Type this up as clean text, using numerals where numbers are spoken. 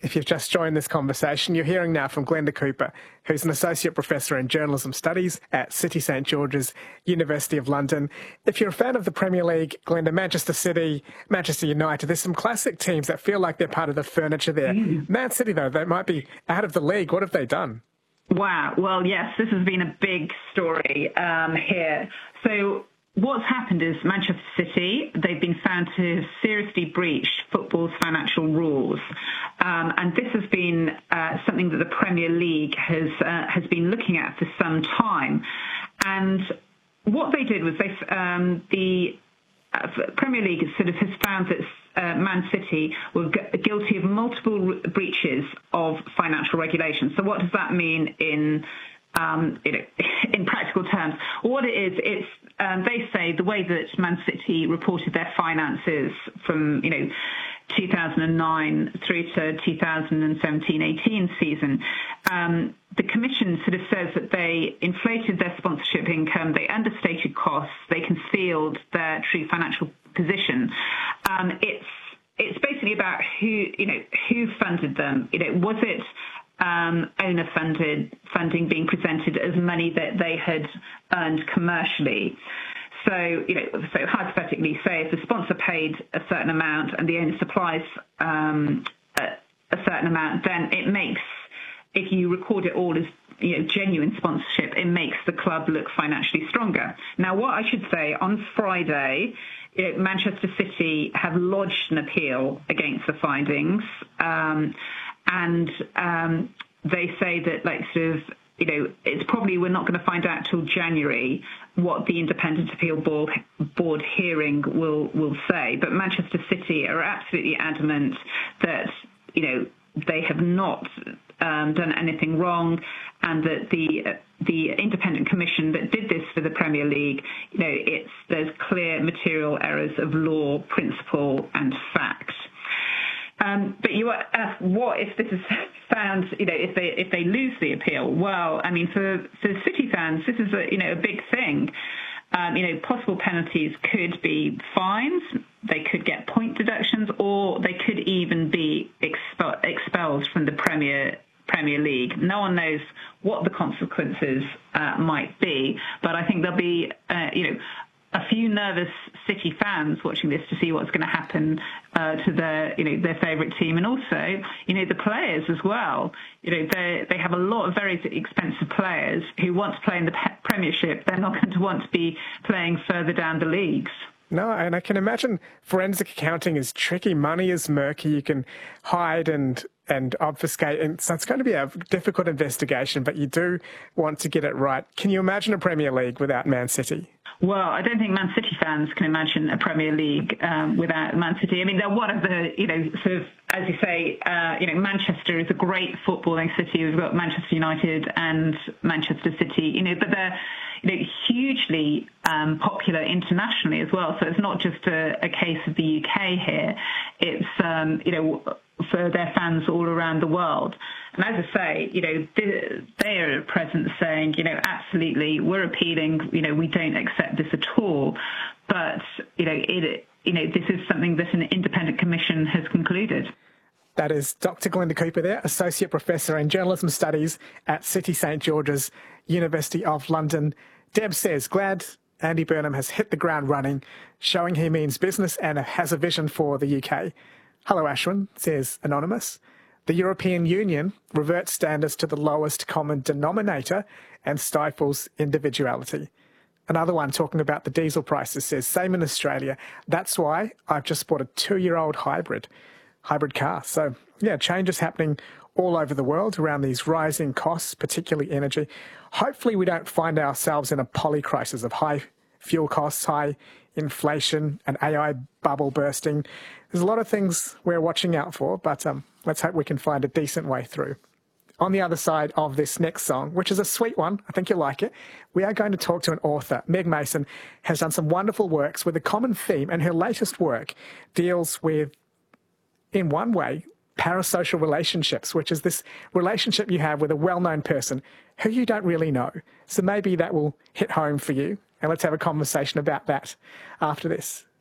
If you've just joined this conversation, you're hearing now from Glenda Cooper, who's an Associate Professor in Journalism Studies at City St George's, University of London. If you're a fan of the Premier League, Glenda, Manchester City, Manchester United, there's some classic teams that feel like they're part of the furniture there. Man City, though, they might be out of the league. What have they done? Wow. Well, yes, this has been a big story here. So what's happened is Manchester City, they've been found to have seriously breached football's financial rules. And this has been something that the Premier League has been looking at for some time. And what they did was the Premier League sort of has found that Man City were guilty of multiple breaches of financial regulations. So what does that mean in practical terms? What it is, they say the way that Man City reported their finances from 2009 through to 2017-18 season, the Commission sort of says that they inflated their sponsorship income, they understated costs, they concealed their true financial position. It's basically about who funded them. Was it owner funding being presented as money that they had earned commercially? So hypothetically, say if the sponsor paid a certain amount and the owner supplies a certain amount, then it makes, if you record it all as genuine sponsorship, it makes the club look financially stronger. Now, what I should say, on Friday, Manchester City have lodged an appeal against the findings, and they say that it's probably we're not going to find out till January what the Independent Appeal Board hearing will say. But Manchester City are absolutely adamant that they have not done anything wrong, and that the independent commission that did this for the Premier League, there's clear material errors of law, principle, and fact. But you ask, what if this is found? If they lose the appeal? Well, I mean, for City fans, this is a big thing. Possible penalties could be fines, they could get point deductions, or they could even be expelled from the Premier League. No one knows what the consequences might be, but I think there'll be a few nervous City fans watching this to see what's going to happen to their favourite team, and also the players as well. They have a lot of very expensive players who want to play in the Premiership. They're not going to want to be playing further down the leagues. No, and I can imagine forensic accounting is tricky. Money is murky. You can hide and obfuscate, and so it's going to be a difficult investigation, but you do want to get it right. Can you imagine a Premier League without Man City? Well, I don't think Man City fans can imagine a Premier League without Man City. I mean, they're one of the, sort of, as you say, Manchester is a great footballing city. We've got Manchester United and Manchester City, but they're, hugely popular internationally as well. So it's not just a case of the UK here. It's, for their fans all around the world. And as I say, they are at present saying, absolutely, we're appealing, we don't accept this at all. But, this is something that an independent commission has concluded. That is Dr. Glenda Cooper there, Associate Professor in Journalism Studies at City St George's, University of London. Deb says, glad Andy Burnham has hit the ground running, showing he means business and has a vision for the UK. Hello, Ashwin, says Anonymous. The European Union reverts standards to the lowest common denominator and stifles individuality. Another one talking about the diesel prices says, same in Australia. That's why I've just bought a 2-year-old hybrid car. So, yeah, change is happening all over the world around these rising costs, particularly energy. Hopefully we don't find ourselves in a polycrisis of high fuel costs, high inflation, an AI bubble bursting. There's a lot of things we're watching out for, but let's hope we can find a decent way through. On the other side of this next song, which is a sweet one, I think you'll like it, we are going to talk to an author. Meg Mason has done some wonderful works with a common theme, and her latest work deals with, in one way, parasocial relationships, which is this relationship you have with a well-known person who you don't really know. So maybe that will hit home for you. And let's have a conversation about that after this.